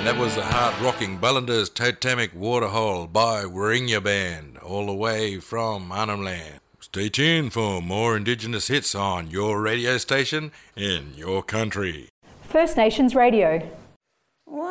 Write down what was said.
That was the hard-rocking Ballanders Totemic Waterhole by Warringah Band, all the way from Arnhem Land. Stay tuned for more Indigenous hits on your radio station in your country. First Nations Radio.